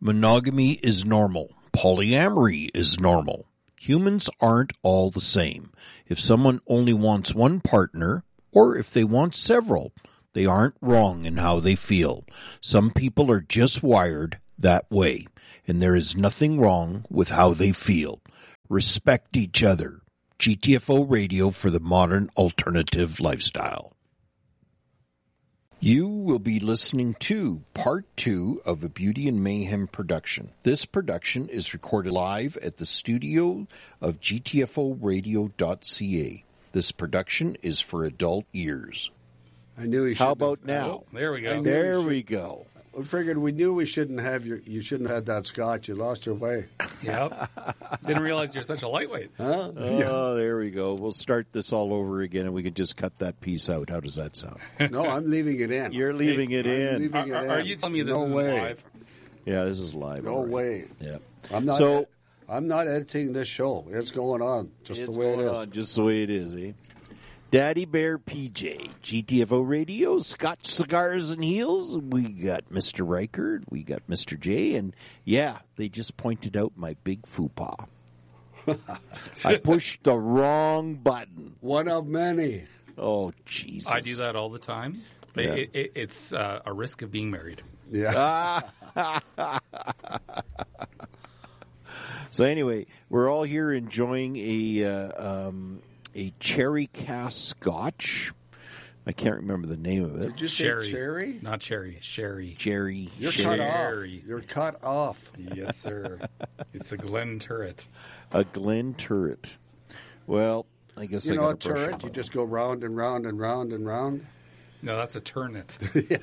Monogamy is normal. Polyamory is normal. Humans aren't all the same. If someone only wants one partner, or if they want several, they aren't wrong in how they feel. Some people are just wired that way, and there is nothing wrong with how they feel. Respect each other. GTFO Radio for the modern alternative lifestyle. You will be listening to part 2 of a Beauty and Mayhem production. This production is recorded live at the studio of GTFOradio.ca. This production is for adult ears. I knew he should. How about now? Oh, there we go. There we go. We figured we knew we shouldn't have you shouldn't have had that scotch. You lost your way. Yep. Didn't realize you're such a lightweight. Huh? Oh, there we go. We'll start this all over again, and we can just cut that piece out. How does that sound? No, I'm leaving it in. You're leaving it in. Leaving it Are in. you telling me this No is way. live? Yeah, this is live. No already. way. Yeah. I'm not editing this show. It's going on just the way it is. Just the way it is, eh? Daddy Bear PJ, GTFO Radio, Scotch Cigars and Heels. We got Mr. Riker, we got Mr. J, and yeah, they just pointed out my big faux pas. I pushed the wrong button. One of many. Oh, Jesus. I do that all the time. Yeah. It's a risk of being married. Yeah. So anyway, we're all here enjoying a cherry cask scotch. I can't remember the name of it. Did you Sherry. say cherry? Not cherry. Sherry. Cherry. You're sherry. cut off. Sherry. You're cut off. Yes, sir. It's a Glen Turret. A Glen Turret. Well, I guess You I know got a turret? You just go round and round and round and round. No, that's a Turnet.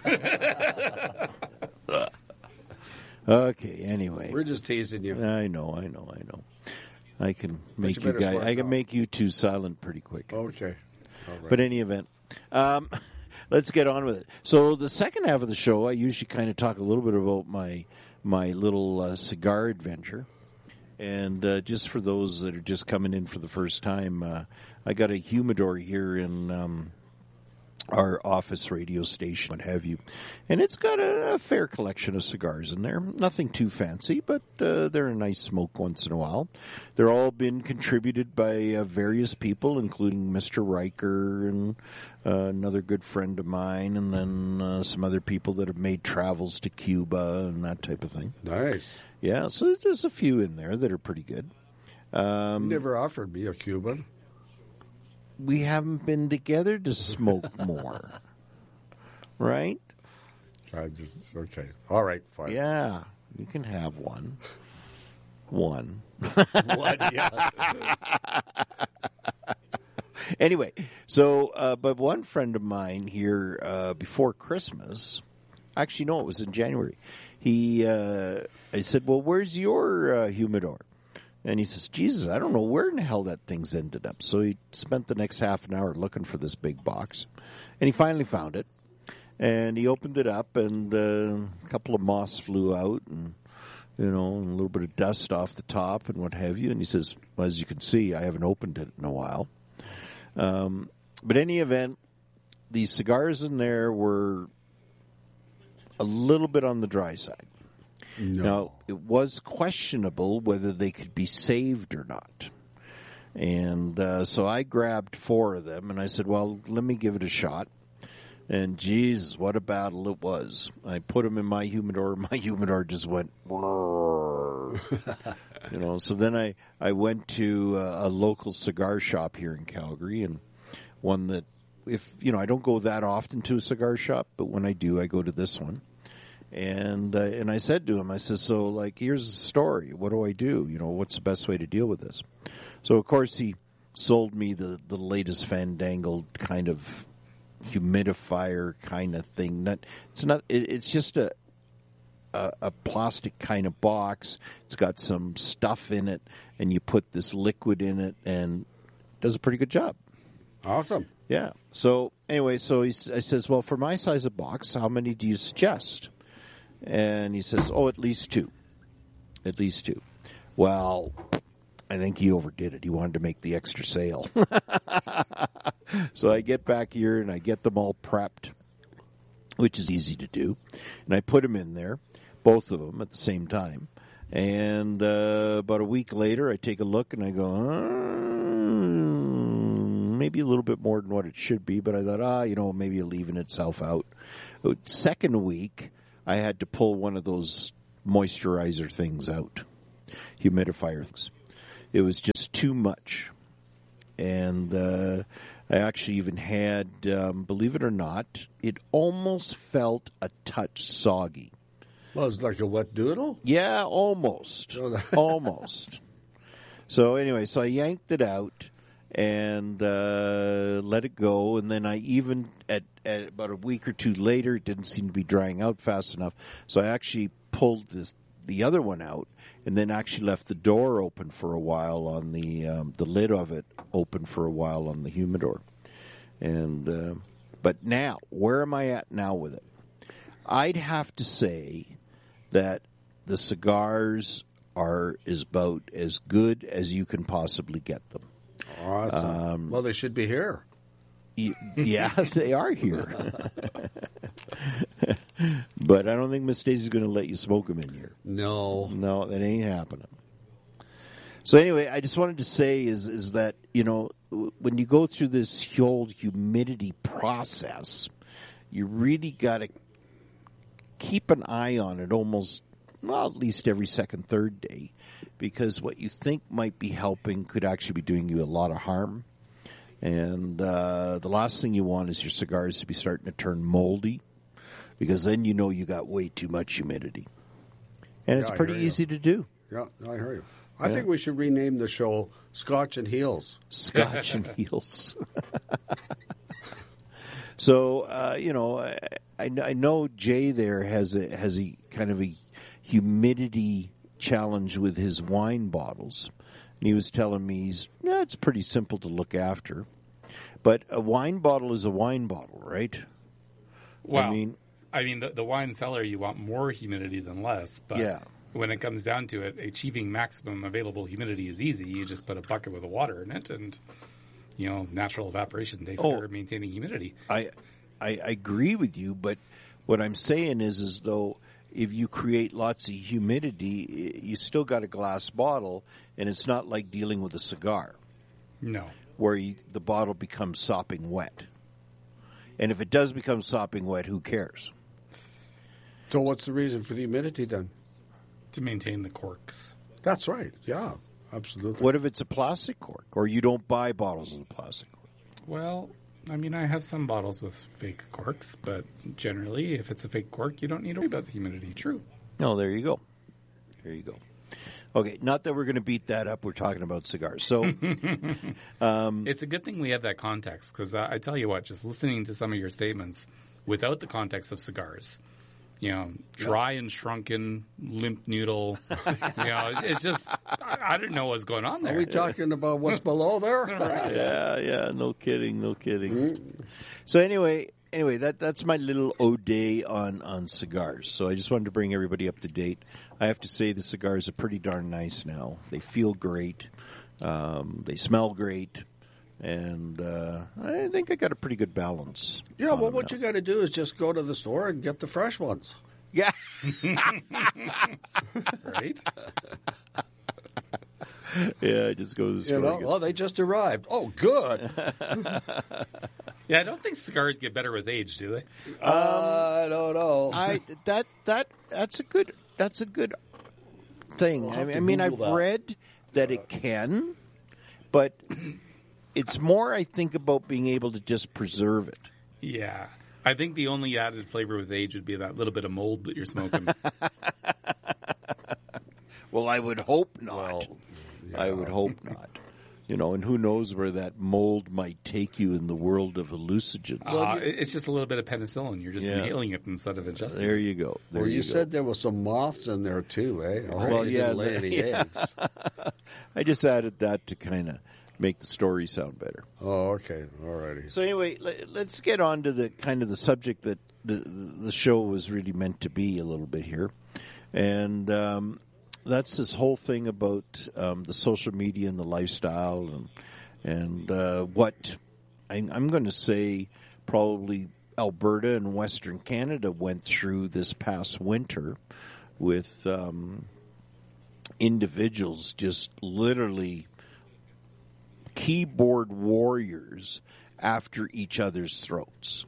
Okay, anyway. We're just teasing you. I know. I can make you you better guys. smarten I can up. make you two silent pretty quick. Okay. All right. But in any event, let's get on with it. So the second half of the show, I usually kind of talk a little bit about my little cigar adventure. And just for those that are just coming in for the first time, I got a humidor here in our office radio station, what have you. And it's got a fair collection of cigars in there. Nothing too fancy, but they're a nice smoke once in a while. They're all been contributed by various people, including Mr. Riker and another good friend of mine, and then some other people that have made travels to Cuba and that type of thing. Nice. Yeah, so there's a few in there that are pretty good. You never offered me a Cuban. We haven't been together to smoke more, right? Okay. All right, fine. Yeah, you can have one. One. What? Yeah. Anyway, so, but one friend of mine here before Christmas, actually, no, it was in January, I said, well, where's your humidor? And he says, Jesus, I don't know where in the hell that thing's ended up. So he spent the next half an hour looking for this big box. And he finally found it. And he opened it up, and a couple of moths flew out, and, and a little bit of dust off the top and what have you. And he says, well, as you can see, I haven't opened it in a while. But in any event, the cigars in there were a little bit on the dry side. No. Now, it was questionable whether they could be saved or not. And so I grabbed 4 of them, and I said, well, let me give it a shot. And, Jesus, what a battle it was. I put them in my humidor, and my humidor just went, so then I went to a local cigar shop here in Calgary, and one that, I don't go that often to a cigar shop, but when I do, I go to this one. And I said to him, I said, so, here's the story. What do I do? What's the best way to deal with this? So, of course, he sold me the latest fandangled kind of humidifier kind of thing. It's just a plastic kind of box. It's got some stuff in it, and you put this liquid in it, and it does a pretty good job. Awesome. Yeah. So, anyway, I says, well, for my size of box, how many do you suggest? And he says, at least 2. At least 2. Well, I think he overdid it. He wanted to make the extra sale. So I get back here and I get them all prepped, which is easy to do. And I put them in there. both of them at the same time. And about a week later, I take a look and I go, maybe a little bit more than what it should be. But I thought, maybe it'll even itself out. Second week, I had to pull one of those moisturizer things out, humidifier things. It was just too much. And I actually even had, believe it or not, it almost felt a touch soggy. Well, it's like a wet doodle? Yeah, almost. Almost. So anyway, so I yanked it out and let it go. And then I even, at about a week or two later, it didn't seem to be drying out fast enough. So I actually pulled the other one out and then actually left the door open for a while on the lid of it open for a while on the humidor. And but now, where am I at now with it? I'd have to say that the cigars is about as good as you can possibly get them. Awesome. Well, they should be here. Yeah, they are here. But I don't think Miss Stacey's going to let you smoke them in here. No, that ain't happening. So anyway, I just wanted to say is that, when you go through this whole humidity process, you really got to keep an eye on it at least every second, third day, because what you think might be helping could actually be doing you a lot of harm. And the last thing you want is your cigars to be starting to turn moldy, because then you got way too much humidity. And it's pretty easy to do. Yeah, I hear you. I think we should rename the show Scotch and Heels. Scotch and Heels. So, I know Jay there has a kind of a humidity challenge with his wine bottles. And he was telling me it's pretty simple to look after. But a wine bottle is a wine bottle, right? Well, I mean the wine cellar, you want more humidity than less. But when it comes down to it, achieving maximum available humidity is easy. You just put a bucket with water in it and, natural evaporation takes care of maintaining humidity. I agree with you, but what I'm saying is though if you create lots of humidity, you still got a glass bottle, and it's not like dealing with a cigar. No. Where the bottle becomes sopping wet. And if it does become sopping wet, who cares? So what's the reason for the humidity then? To maintain the corks. That's right. Yeah, absolutely. What if it's a plastic cork, or you don't buy bottles of the plastic cork? Well, I mean, I have some bottles with fake corks, but generally, if it's a fake cork, you don't need to worry about the humidity. True. No, there you go. There you go. Okay, not that we're going to beat that up. We're talking about cigars. So it's a good thing we have that context, because I tell you what, just listening to some of your statements without the context of cigars, dry and shrunken, limp noodle, it's just, I don't know what's going on there. Are we talking about what's below there? Right. Yeah, no kidding. So anyway, that's my little ode on cigars. So I just wanted to bring everybody up to date. I have to say the cigars are pretty darn nice now. They feel great. They smell great. And I think I got a pretty good balance. Yeah, well, what you got to do is just go to the store and get the fresh ones. Yeah. Right? Yeah, I just go to the store. Oh, they just arrived. Oh, good. Yeah, I don't think cigars get better with age, do they? I don't know. That's a good thing. We'll I mean, I've read that it can, but it's more, I think, about being able to just preserve it. Yeah. I think the only added flavor with age would be that little bit of mold that you're smoking. Well, I would hope not. Well, yeah. I would hope not. And who knows where that mold might take you in the world of hallucinogens. It's just a little bit of penicillin. You're just inhaling it instead of ingesting it. There you go. You said there was some moths in there too, eh? Well, yeah. Didn't lay any eggs. I just added that to kind of make the story sound better. Oh, okay. All righty. So anyway, let's get on to the kind of the subject that the show was really meant to be a little bit here. And that's this whole thing about the social media and the lifestyle and what I'm going to say probably Alberta and Western Canada went through this past winter individuals just literally keyboard warriors after each other's throats,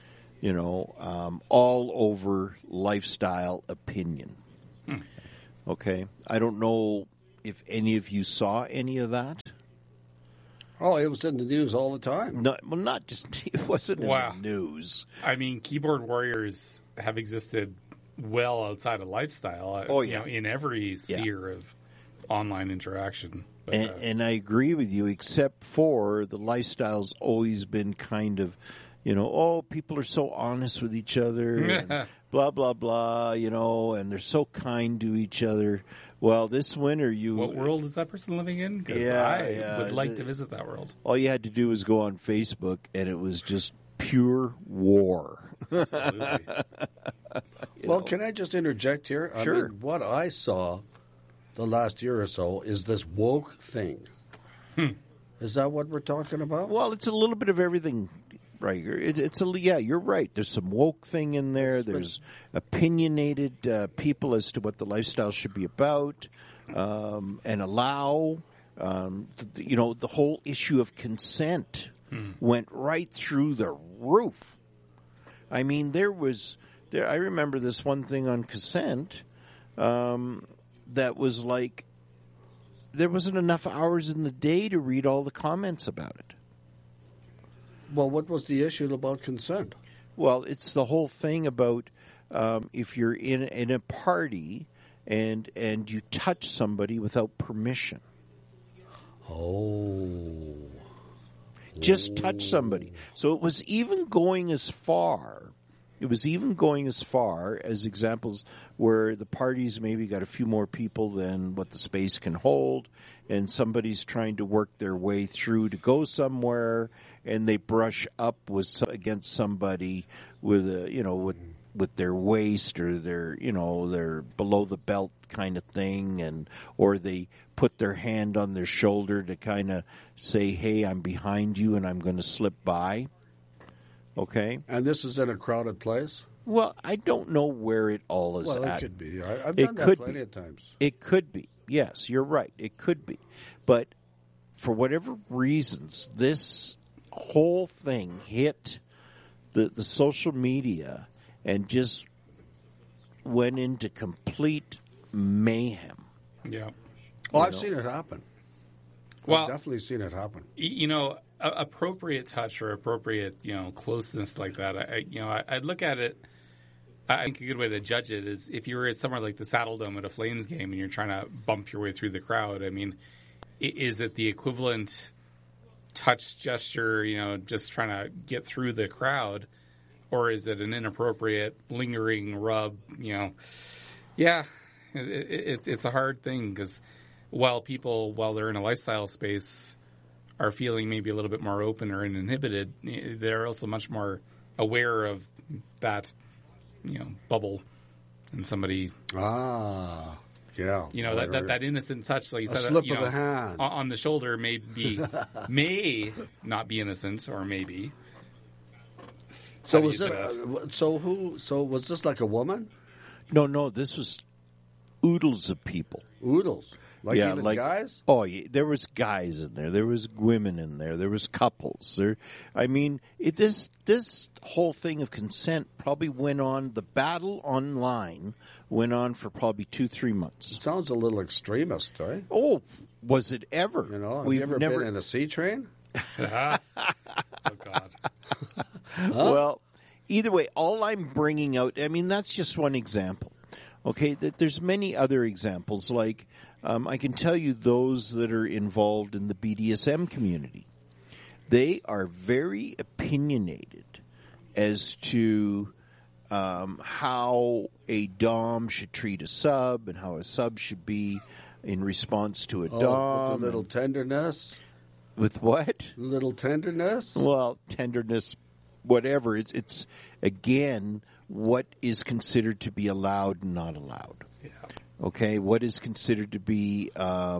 all over lifestyle opinion. Okay. I don't know if any of you saw any of that. Oh, it was in the news all the time. No, well, not just, it wasn't in the news. I mean, keyboard warriors have existed well outside of lifestyle. In every sphere of online interaction. But, and I agree with you, except for the lifestyle's always been kind of, people are so honest with each other, and blah, blah, blah, and they're so kind to each other. Well, this winter What world is that person living in? Because I would like to visit that world. All you had to do was go on Facebook, and it was just pure war. Absolutely. Well, can I just interject here? Sure. I mean, what I saw the last year or so is this woke thing. Is that what we're talking about? Well, it's a little bit of everything, right? You're right. There's some woke thing in there. There's opinionated people as to what the lifestyle should be about, and allow. The whole issue of consent went right through the roof. I mean, I remember this one thing on consent that was like, there wasn't enough hours in the day to read all the comments about it. Well, what was the issue about consent? Well, it's the whole thing about if you're in a party and you touch somebody without permission. Oh. Just touch somebody. So it was even going as far as examples where the parties maybe got a few more people than what the space can hold, and somebody's trying to work their way through to go somewhere, and they brush up against somebody with with their waist or their below the belt kind of thing, or they put their hand on their shoulder to kind of say, "Hey, I'm behind you and I'm going to slip by." Okay. And this is in a crowded place? Well, I don't know where it all is at. Well, it could be. I've done that plenty of times. It could be. Yes, you're right. It could be. But for whatever reasons, this whole thing hit the social media and just went into complete mayhem. Yeah. I've seen it happen. Well, I've definitely seen it happen. Appropriate touch or appropriate, closeness like that. I'd look at it. I think a good way to judge it is if you were at somewhere like the Saddle Dome at a Flames game and you're trying to bump your way through the crowd. I mean, is it the equivalent touch gesture, just trying to get through the crowd, or is it an inappropriate lingering rub? Yeah, it's a hard thing because while they're in a lifestyle space, are feeling maybe a little bit more open or uninhibited, they're also much more aware of that, bubble in somebody. Ah, yeah. That innocent touch, like you said, slip of the hand on the shoulder may not be innocent, or maybe. So was this? So was this like a woman? No. This was oodles of people. Oodles. Even guys? Oh, yeah, there was guys in there. There was women in there. There was couples. This whole thing of consent probably went on. The battle online went on for probably 2-3 months. It sounds a little extremist, right? Oh, was it ever? Have you ever been in a sea train? Oh, God. Well, either way, all I'm bringing out, that's just one example. Okay, there's many other examples. Like, I can tell you those that are involved in the BDSM community. They are very opinionated as to how a Dom should treat a sub and how a sub should be in response to a Dom. With a little tenderness? With what? Little tenderness? Well, tenderness, whatever. It's again, what is considered to be allowed and not allowed. Yeah. Okay, what is considered to be, I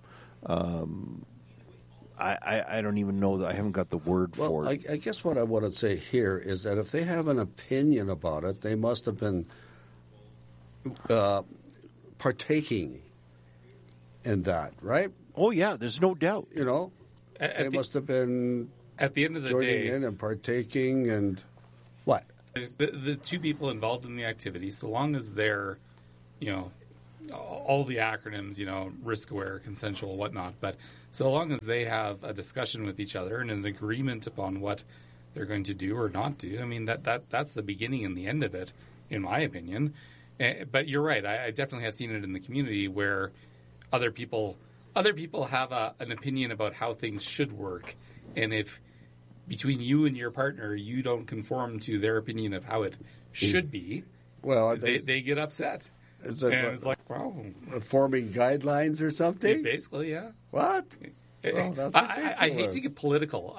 don't even know. I haven't got the word for it. I guess what I want to say here is that if they have an opinion about it, they must have been partaking in that, right? Oh, yeah, there's no doubt. You know, they must have been at the end of the joining day in and partaking and what? The two people involved in the activity, so long as they're, you know, all the acronyms, you know, risk-aware, consensual, whatnot, but so long as they have a discussion with each other and an agreement upon what they're going to do or not do, I mean, that's the beginning and the end of it, in my opinion. But you're right. I definitely have seen it in the community where other people have an opinion about how things should work, and if between you and your partner you don't conform to their opinion of how it should be, well, they get upset. It's like, wow, forming guidelines or something. Basically, yeah. What? That's I hate to get political.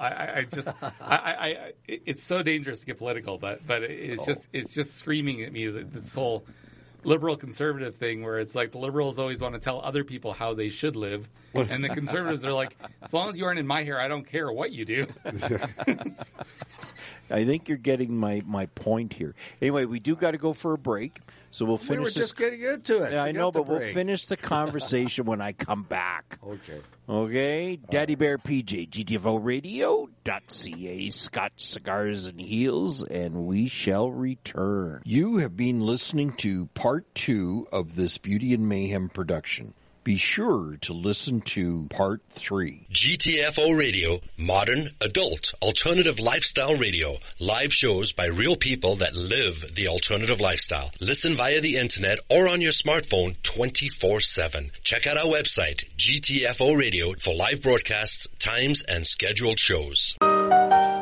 It's so dangerous to get political, but it's just screaming at me this whole liberal conservative thing where it's like the liberals always want to tell other people how they should live, and the conservatives are like, as long as you aren't in my hair, I don't care what you do. I think you're getting my point here. Anyway, we do got to go for a break. So we'll finish. We were just getting into it. Yeah, I know, but we'll finish the conversation when I come back. Okay. Okay. Daddy Bear PJ, GTFOradio.ca, Scotch Cigars and Heels, and we shall return. You have been listening to part 2 of this Beauty and Mayhem production. Be sure to listen to part 3. GTFO Radio, modern, adult, alternative lifestyle radio. Live shows by real people that live the alternative lifestyle. Listen via the internet or on your smartphone 24/7. Check out our website, GTFO Radio, for live broadcasts, times, and scheduled shows.